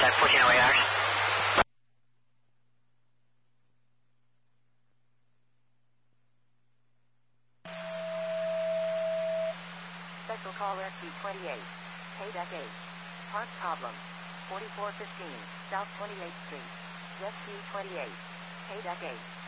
1408 hours. Special call SQ-28. Paydeck 8. Park problem. 4415 South 28th Street. SQ-28. Paydeck 8.